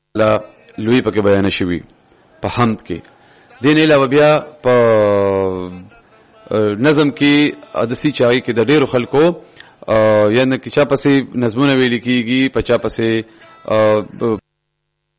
لا لوی پکې بیان شوی په حمد کې. دین علاوه بیا په نظم کې حدیثي چاغي کې د ډیرو خلکو یعنی چې چا پسې نظمونه ویل کیږي، په چا پسې